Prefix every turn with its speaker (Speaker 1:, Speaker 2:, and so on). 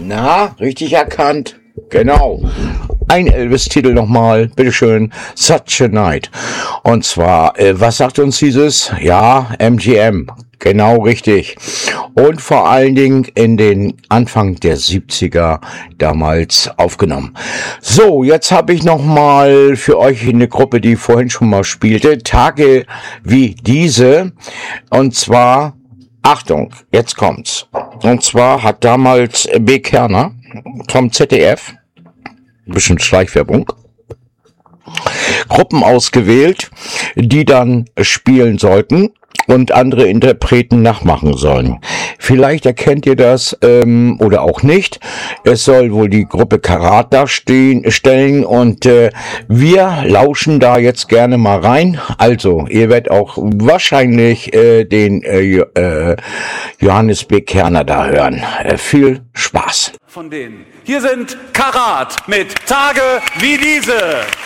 Speaker 1: Na, richtig erkannt. Genau. Ein Elvis-Titel nochmal, bitteschön, Such a Night. Und zwar, was sagt uns dieses? Ja, MGM, genau richtig. Und vor allen Dingen in den Anfang der 70er damals aufgenommen. So, jetzt habe ich nochmal für euch eine Gruppe, die vorhin schon mal spielte, Tage wie diese. Und zwar, Achtung, jetzt kommt's. Und zwar hat damals B. Kerner vom ZDF, ein bisschen Schleichwerbung, Gruppen ausgewählt, die dann spielen sollten und andere Interpreten nachmachen sollen. Vielleicht erkennt ihr das oder auch nicht. Es soll wohl die Gruppe Karat darstellen und wir lauschen da jetzt gerne mal rein. Also, ihr werdet auch wahrscheinlich den Johannes B. Kerner da hören. Viel Spaß.
Speaker 2: Von denen. Hier sind Karat mit Tage wie diese.